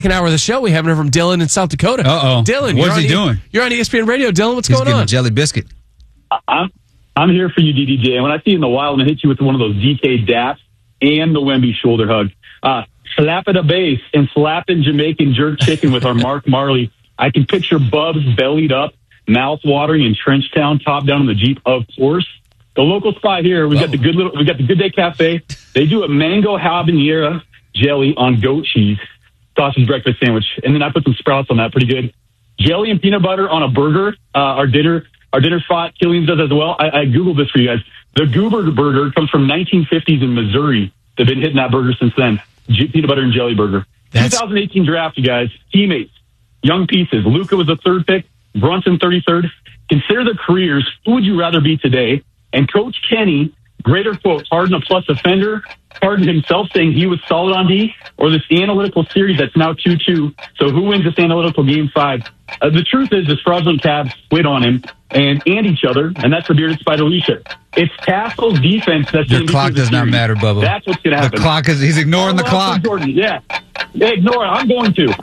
Second hour of the show, we haven't heard from Dylan in South Dakota. Uh-oh. Dylan, what's he doing? You're on ESPN Radio. Dylan, what's He's going getting on? a jelly biscuit. I'm here for you, DDJ. And when I see you in the wild, I'm going to hit you with one of those DK daps and the Wemby shoulder hug. Slap at a base and slapping Jamaican jerk chicken with our Mark Marley. I can picture Bubs bellied up, mouth watering in Trenchtown, top down in the Jeep, of course. The local spot here, we got the Good Day Cafe. They do a mango habanero jelly on goat cheese, sausage breakfast sandwich, and then I put some sprouts on that, pretty good. Jelly and peanut butter on a burger. Our dinner spot, Killian's does as well. I Googled this for you guys. The Goober Burger comes from 1950s in Missouri. They've been hitting that burger since then. Peanut butter and jelly burger. 2018 draft, you guys. Teammates, young pieces. Luka was the third pick. Brunson 33rd. Consider their careers. Who would you rather be today? And Coach Kenny, greater quote, Harden a plus offender. Harden himself saying he was solid on D, or this analytical series that's now 2-2. So who wins this analytical game 5? The truth is, this fraudulent Cavs quit on him and each other, and that's the bearded spider leadership. It's Castle's defense that's your clock does not matter, Bubba. That's what's going to happen. The clock he's ignoring the clock. Jordan, yeah. Ignore it. I'm going to.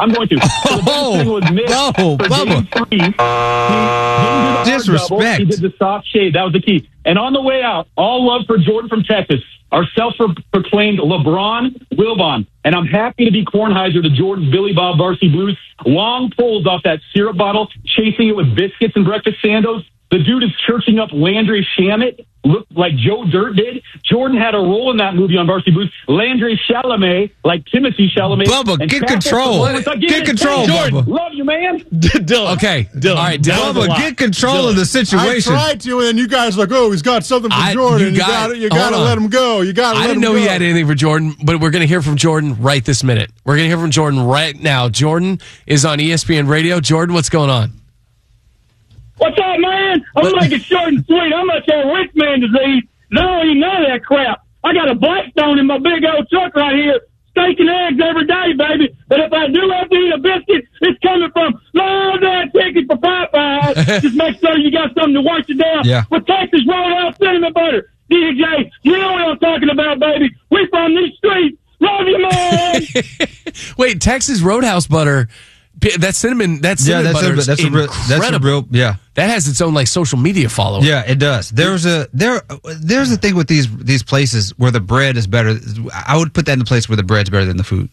Bubba. Disrespect. He did the soft shade. That was the key. And on the way out, all love for Jordan from Texas, our self-proclaimed LeBron Wilbon. And I'm happy to be Kornheiser to Jordan's Billy Bob Varsity Blues. Long pulls off that syrup bottle, chasing it with biscuits and breakfast sandals. The dude is churching up Landry Shamet, looked like Joe Dirt did. Jordan had a role in that movie on Varsity Blues. Landry Chalamet, like Timothy Chalamet. Bubba, get control. Get control, Jordan, Bubba. Love you, man. Dylan. Okay. Dylan. All right, Dylan. Bubba, get control of the situation. I tried to, and then you guys are like, oh, he's got something for Jordan. You got to let him go. You got to let him go. I didn't know he had anything for Jordan, but we're going to hear from Jordan right this minute. We're going to hear from Jordan right now. Jordan is on ESPN Radio. Jordan, what's going on? What's up, man? I'm making short and sweet. I'm not that rich man disease. No, ain't none of that crap. I got a Blackstone in my big old truck right here. Steak and eggs every day, baby. But if I do have to eat a biscuit, it's coming from Love That Chicken for Popeyes. Just make sure you got something to wash it down with Texas Roadhouse cinnamon butter. DJ, you know what I'm talking about, baby. We from these streets. Love you, man. Wait, Texas Roadhouse butter. That cinnamon butter is incredible. That's a real, That has its own like social media following. Yeah, it does. There's a thing with these places where the bread is better. I would put that in the place where the bread's better than the food.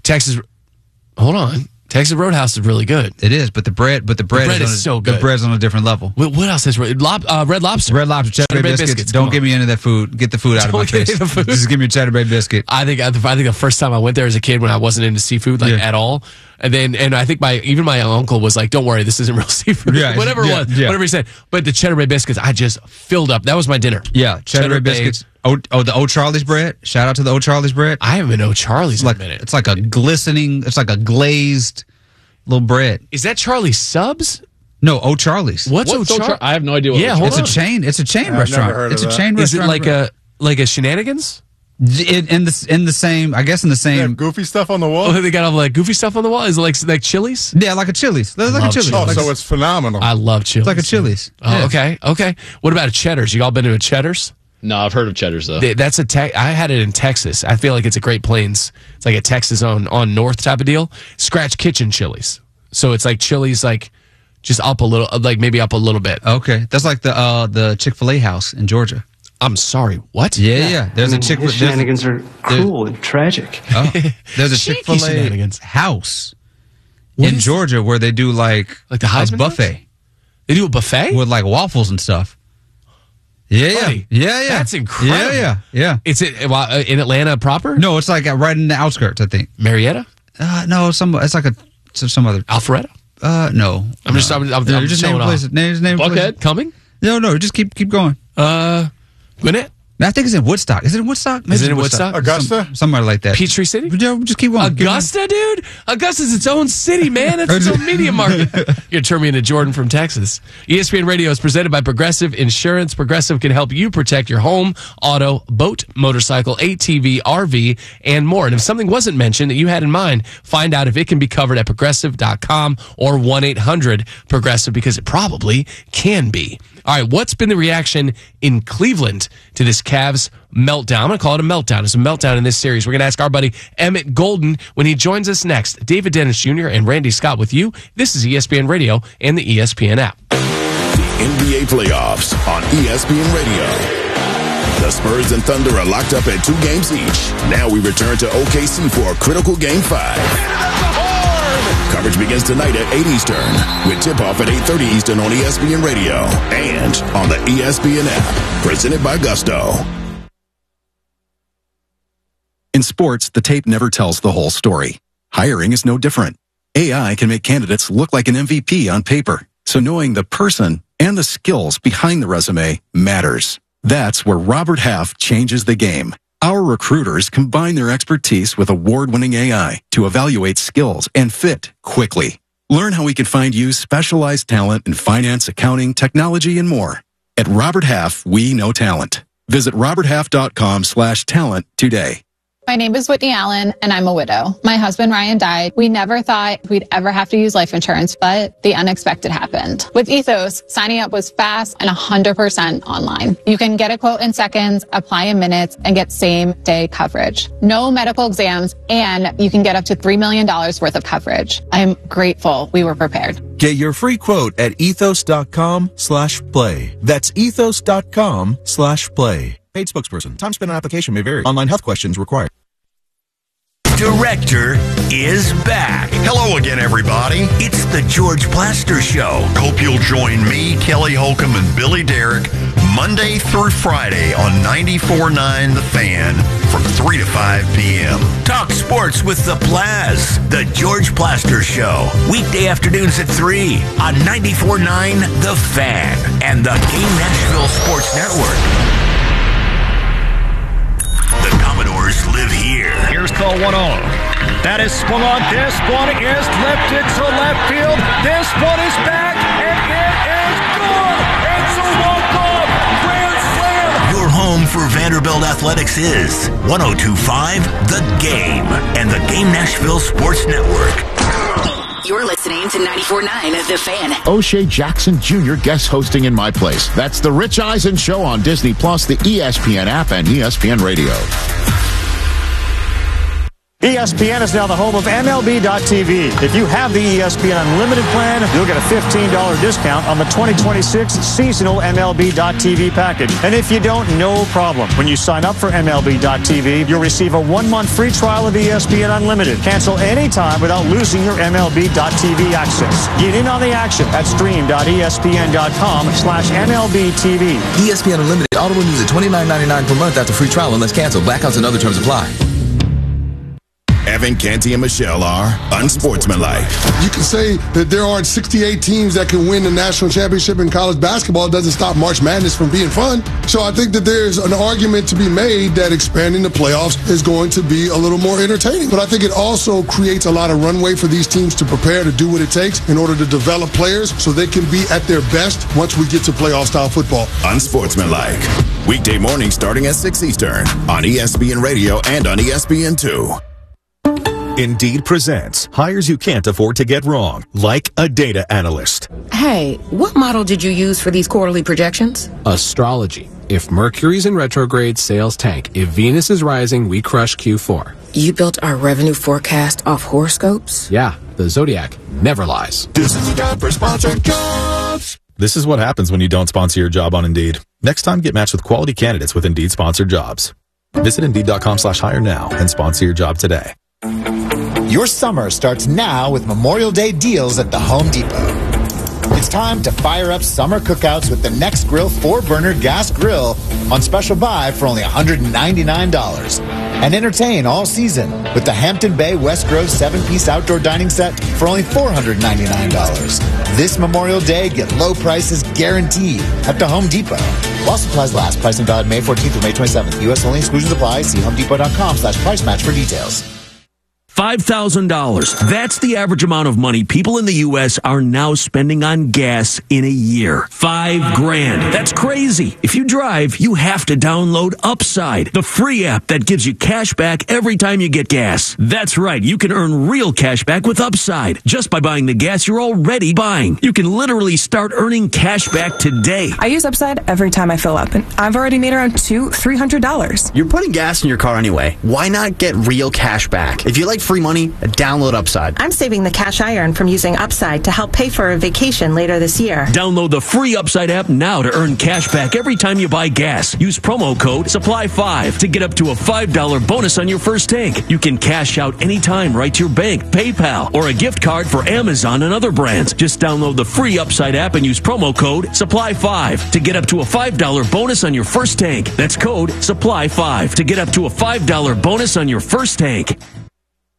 Hold on. Texas Roadhouse is really good. It is, but the bread is so good. The bread's on a different level. What else is Red Lobster? Red Lobster, Cheddar Bay biscuits. Don't give me any of that food. Get the food out of my face. Just give me a Cheddar Bay biscuit. I think the first time I went there as a kid when I wasn't into seafood at all, and I think my uncle was like, "Don't worry, this isn't real seafood." Yeah, whatever he said. But the Cheddar Bay biscuits, I just filled up. That was my dinner. Yeah, Cheddar Bay biscuits. The O'Charlie's bread. Shout out to the O'Charlie's bread. I haven't been to O'Charlie's in a minute. It's like a glistening. It's like a glazed little bread. Is that Charlie's Subs? No, O'Charlie's. What's O'Charlie's? I have no idea what it's a chain. It's a chain restaurant. It's a chain restaurant. Is it like a Shenanigans? In the same, I guess in the same. Goofy stuff on the wall? Oh, they got all like goofy stuff on the wall? Is it like Chili's? Yeah, like a Chili's. Like a Chili's. Oh, so it's phenomenal. I love Chili's. It's like a Chili's. Oh, okay. What about a Cheddar's? You all been to a Cheddar's? No, I've heard of Cheddar's though. That's I had it in Texas. I feel like it's a Great Plains. It's like a Texas on North type of deal. Scratch Kitchen Chili's. So it's like Chili's, like just up a little, like maybe up a little bit. Okay, that's like the Chick-fil-A house in Georgia. I'm sorry, what? Yeah. There's a Chick-fil-A. His shenanigans are cruel and tragic. Oh, there's a Chick-fil-A house in Georgia where they do like the Heisman buffet. House? They do a buffet with like waffles and stuff. Yeah. That's incredible. Yeah. It's in Atlanta proper? No, it's like right in the outskirts, I think. Marietta? No, it's like some other. Alpharetta? No. I'm just name places. Name Buckhead? Coming? No, just keep going. Gwinnett? I think it's in Woodstock. Is it in Woodstock? Is it in Woodstock? Augusta? Somewhere like that. Peachtree City? Yeah, just keep going. Augusta, dude? Augusta's its own city, man. It's its own media market. You're going to turn me into Jordan from Texas. ESPN Radio is presented by Progressive Insurance. Progressive can help you protect your home, auto, boat, motorcycle, ATV, RV, and more. And if something wasn't mentioned that you had in mind, find out if it can be covered at progressive.com or 1-800-PROGRESSIVE, because it probably can be. All right, what's been the reaction in Cleveland to this Cavs meltdown? I'm going to call it a meltdown. It's a meltdown in this series. We're going to ask our buddy Emmett Golden when he joins us next. David Dennis Jr. and Randy Scott with you. This is ESPN Radio and the ESPN app. The NBA playoffs on ESPN Radio. The Spurs and Thunder are locked up at 2 games each. Now we return to OKC for a critical Game 5. Coverage begins tonight at 8 Eastern with tip-off at 8:30 Eastern on ESPN Radio and on the ESPN app. Presented by Gusto. In sports, the tape never tells the whole story. Hiring is no different. AI can make candidates look like an MVP on paper. So knowing the person and the skills behind the resume matters. That's where Robert Half changes the game. Our recruiters combine their expertise with award-winning AI to evaluate skills and fit quickly. Learn how we can find you specialized talent in finance, accounting, technology, and more. At Robert Half, we know talent. Visit roberthalf.com/talent today. My name is Whitney Allen, and I'm a widow. My husband, Ryan, died. We never thought we'd ever have to use life insurance, but the unexpected happened. With Ethos, signing up was fast and 100% online. You can get a quote in seconds, apply in minutes, and get same-day coverage. No medical exams, and you can get up to $3 million worth of coverage. I'm grateful we were prepared. Get your free quote at ethos.com/play. That's ethos.com/play. Paid spokesperson. Time spent on application may vary. Online health questions required. Director is back. Hello again, everybody. It's the George Plaster Show. Hope you'll join me, Kelly Holcomb, and Billy Derrick Monday through Friday on 94.9 The Fan from 3 to 5 p.m. Talk sports with the Plaz. The George Plaster Show. Weekday afternoons at 3 on 94.9 The Fan and the Game Nashville Sports Network. The Commodores live here. Here's call 1-0. That is swung on. This one is lifted to left field. This one is back, and it is good. It's a walk-off grand slam. Your home for Vanderbilt Athletics is 102.5 The Game and the Game Nashville Sports Network. You're listening to 94.9 The Fan. O'Shea Jackson Jr. guest hosting In My Place. That's the Rich Eisen Show on Disney+, the ESPN app, and ESPN Radio. ESPN is now the home of MLB.tv. If you have the ESPN Unlimited plan, you'll get a $15 discount on the 2026 seasonal MLB.tv package. And if you don't, no problem. When you sign up for MLB.tv, you'll receive a 1-month free trial of ESPN Unlimited. Cancel anytime without losing your MLB.tv access. Get in on the action at stream.espn.com/MLBTV. ESPN Unlimited auto renews at $29.99 per month after free trial unless canceled. Blackouts and other terms apply. Evan, Canty, and Michelle are unsportsmanlike. You can say that there aren't 68 teams that can win the national championship in college basketball. It doesn't stop March Madness from being fun. So I think that there's an argument to be made that expanding the playoffs is going to be a little more entertaining. But I think it also creates a lot of runway for these teams to prepare to do what it takes in order to develop players so they can be at their best once we get to playoff-style football. Unsportsmanlike. Weekday morning starting at 6 Eastern on ESPN Radio and on ESPN2. Indeed presents hires you can't afford to get wrong, like a data analyst. Hey, what model did you use for these quarterly projections? Astrology. If Mercury's in retrograde, sales tank. If Venus is rising, we crush Q4. You built our revenue forecast off horoscopes? Yeah, the Zodiac never lies. This is a job for sponsored jobs. This is what happens when you don't sponsor your job on Indeed. Next time, get matched with quality candidates with Indeed sponsored jobs. Visit Indeed.com/hire now and sponsor your job today. Your summer starts now with Memorial Day deals at the Home Depot. It's time to fire up summer cookouts with the Next Grill 4-burner gas grill on special buy for only $199. And entertain all season with the Hampton Bay West Grove 7-piece outdoor dining set for only $499. This Memorial Day, get low prices guaranteed at the Home Depot. While supplies last, pricing valid May 14th through May 27th. U.S. only, exclusions apply. See homedepot.com/price match for details. $5,000. That's the average amount of money people in the U.S. are now spending on gas in a year. $5,000. That's crazy. If you drive, you have to download Upside, the free app that gives you cash back every time you get gas. That's right. You can earn real cash back with Upside just by buying the gas you're already buying. You can literally start earning cash back today. I use Upside every time I fill up, and I've already made around $300. You're putting gas in your car anyway. Why not get real cash back? If you like free money, download Upside. I'm saving the cash I earn from using Upside to help pay for a vacation later this year. Download the free Upside app now to earn cash back every time you buy gas. Use promo code SUPPLY5 to get up to a $5 bonus on your first tank. You can cash out anytime right to your bank, PayPal, or a gift card for Amazon and other brands. Just download the free Upside app and use promo code SUPPLY5 to get up to a $5 bonus on your first tank. That's code SUPPLY5 to get up to a $5 bonus on your first tank.